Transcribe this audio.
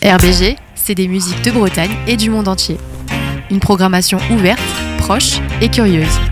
RBG, c'est des musiques de Bretagne et du monde entier. Une programmation ouverte, proche et curieuse.